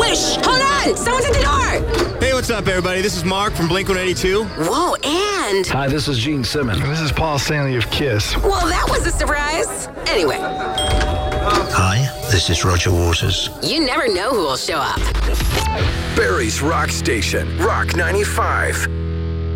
Shh! Hold on! Someone's at the door! Hey, what's up, everybody? This is Mark from Blink-182. Whoa, and... Hi, this is Gene Simmons. This is Paul Stanley of KISS. Well, that was a surprise. Anyway. Hi, this is Roger Waters. You never know who will show up. Barry's Rock Station, Rock 95.